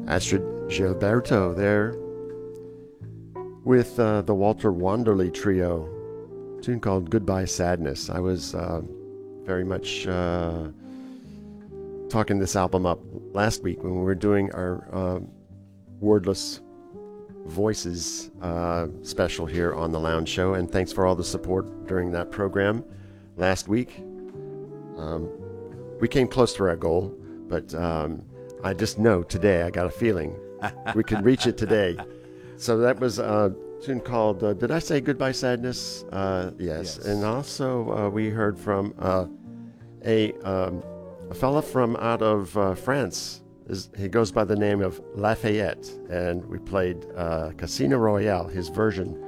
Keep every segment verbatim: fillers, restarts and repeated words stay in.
Astrid Gilberto there with uh, the Walter Wanderley Trio, a tune called Goodbye Sadness. I was uh, very much uh, talking this album up last week when we were doing our uh, Wordless Voices uh, special here on the Lounge Show, and thanks for all the support during that program last week. Um, we came close to our goal, but um, I just know today, I got a feeling we could reach it today. So that was a tune called, uh, did I say Goodbye Sadness? Uh, yes. yes. And also uh, we heard from uh, a, um, a fella from out of uh, France. Is, he goes by the name of Lafayette, and we played uh, Casino Royale, his version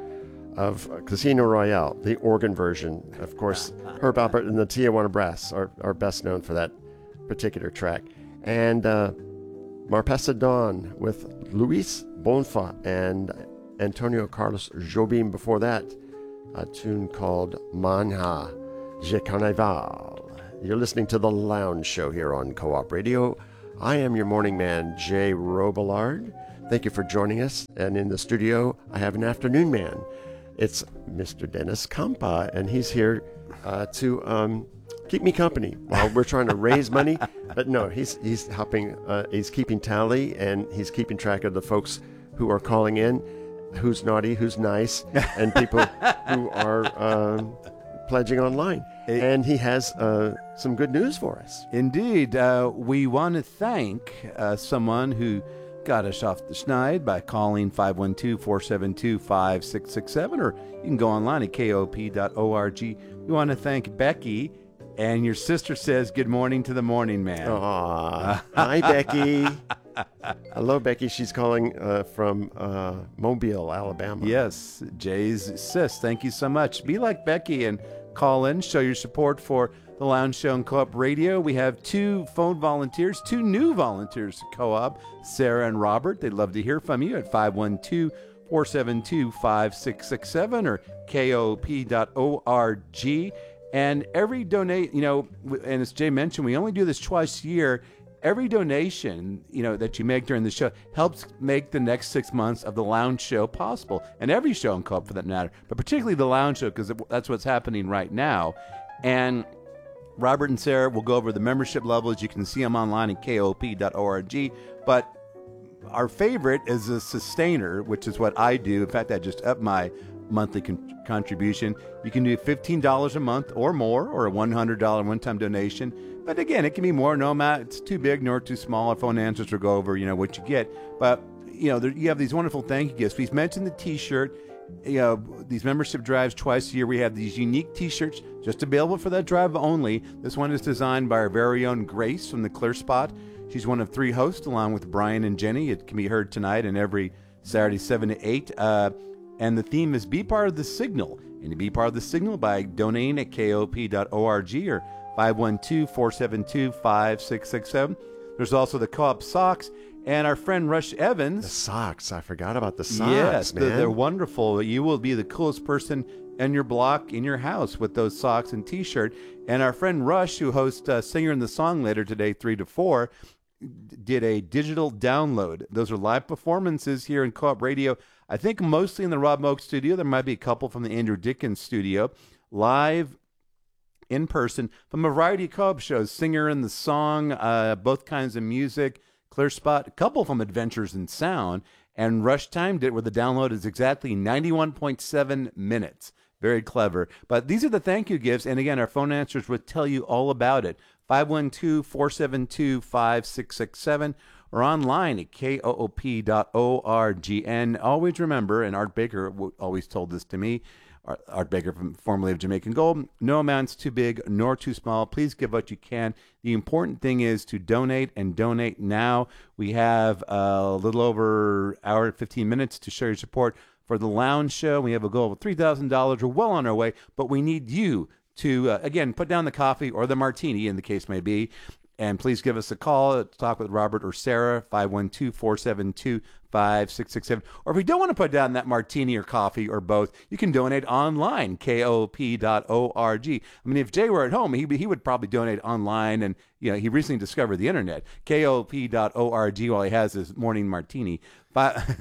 of Casino Royale, the organ version. Of course, Herb Alpert and the Tijuana Brass are, are best known for that particular track. And uh, Marpessa Dawn with Luis Bonfa and Antonio Carlos Jobim before that, a tune called Manja Je Carnaval. You're listening to The Lounge Show here on Co-op Radio. I am your morning man, Jay Robillard. Thank you for joining us. And in the studio, I have an afternoon man. It's Mister Dennis Campa, and he's here uh, to um, keep me company while we're trying to raise money. But no, he's he's helping. Uh, he's keeping tally, and he's keeping track of the folks who are calling in, who's naughty, who's nice, and people who are um, pledging online. And he has uh, some good news for us. Indeed. Uh, we want to thank uh, someone who got us off the schneid by calling five one two, four seven two, five six six seven, or you can go online at K O P dot org. We want to thank Becky, and your sister says good morning to the morning man. Aw. Hi, Becky. Hello, Becky. She's calling uh, from uh, Mobile, Alabama. Yes, Jay's sis. Thank you so much. Be like Becky and call in, show your support for the Lounge Show and Co-op Radio. We have two phone volunteers, two new volunteers to Co-op, Sarah and Robert. They'd love to hear from you at five one two, four seven two, five six six seven or K O P dot org. And every donate, you know, and as Jay mentioned, we only do this twice a year. Every donation, you know, that you make during the show helps make the next six months of the Lounge Show possible, and every show in Co-op for that matter, but particularly the Lounge Show because that's what's happening right now. And Robert and Sarah will go over the membership levels. You can see them online at K O P dot org. But our favorite is a sustainer, which is what I do. In fact, I just upped my monthly con- contribution. You can do fifteen dollars a month or more, or a one hundred dollars one-time donation. But again, it can be more. No matter it's too big nor too small. Our phone answers will go over, you know, what you get. But you know, there, you have these wonderful thank you gifts. We've mentioned the T-shirt. You know, these membership drives twice a year. We have these unique T-shirts just available for that drive only. This one is designed by our very own Grace from the Clear Spot. She's one of three hosts, along with Brian and Jenny. It can be heard tonight and every Saturday, seven to eight. Uh, and the theme is Be Part of the Signal. And to be part of the Signal by donating at K O P dot org or five one two, four seven two, five six six seven. There's also the Co-op socks. And our friend Rush Evans. The socks. I forgot about the socks, yes, man. Yes, they're wonderful. You will be the coolest person in your block, in your house, with those socks and T-shirt. And our friend Rush, who hosts uh, Singer in the Song later today, three to four, did a digital download. Those are live performances here in Co-op Radio. I think mostly in the Rob Moak studio. There might be a couple from the Andrew Dickens studio. Live in person from a variety of Co-op shows. Singer in the Song, uh, both kinds of music. Clear Spot, a couple from Adventures in Sound, and Rush timed it where the download is exactly ninety-one point seven minutes. Very clever. But these are the thank you gifts, and again, our phone answers will tell you all about it. five one two, four seven two, five six six seven or online at K O O P dot org. And always remember, and Art Baker always told this to me, Art Baker, from formerly of Jamaican Gold, no amount's too big nor too small. Please give what you can. The important thing is to donate, and donate now. We have a little over an hour and fifteen minutes to show your support for the Lounge Show. We have a goal of three thousand dollars. We're well on our way, but we need you to, uh, again, put down the coffee or the martini, in the case may be, And please give us a call to talk with Robert or Sarah, five one two, four seven two, five six six seven. Or if you don't want to put down that martini or coffee or both, you can donate online, K O P dot org. I mean, if Jay were at home, he, he would probably donate online. And, you know, he recently discovered the internet, K O P dot org, while he has his morning martini. Five...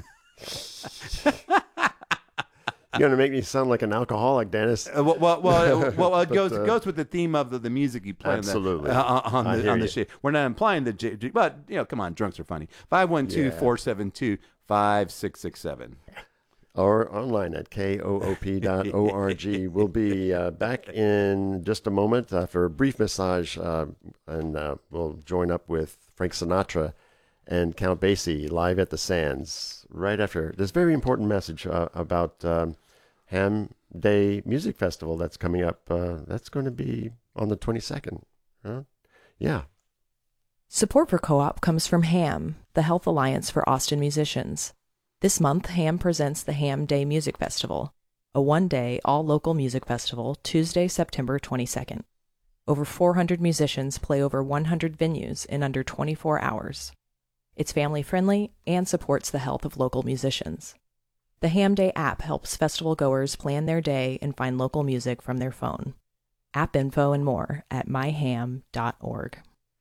You're going to make me sound like an alcoholic, Dennis. Uh, well, well, well, well, it But, goes uh, it goes with the theme of the, the music you play absolutely. on the, uh, on I the, hear on the you. show. We're not implying that, J, J- but, you know, come on, drunks are funny. five one two, four seven two, five six six seven. Or online at K O O P dot org. We'll be uh, back in just a moment uh, for a brief massage, uh, and uh, we'll join up with Frank Sinatra and Count Basie live at the Sands right after this very important message uh, about um, Ham Day Music Festival that's coming up. Uh, that's going to be on the twenty-second. Huh? Yeah. Support for Co-op comes from HAM, the Health Alliance for Austin Musicians. This month, HAM presents the Ham Day Music Festival, a one-day, all-local music festival, Tuesday, September twenty-second. Over four hundred musicians play over one hundred venues in under twenty-four hours. It's family-friendly and supports the health of local musicians. The Ham Day app helps festival goers plan their day and find local music from their phone. App info and more at my ham dot org.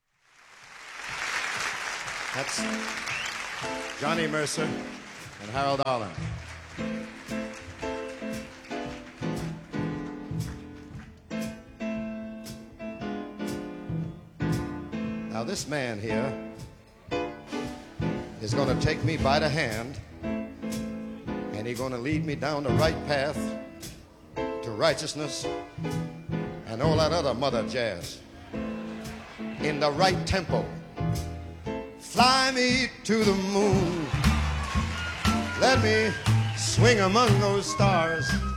That's Johnny Mercer and Harold Arlen. Now this man here is going to take me by the hand, and he's going to lead me down the right path to righteousness and all that other mother jazz in the right tempo. Fly me to the moon, let me swing among those stars.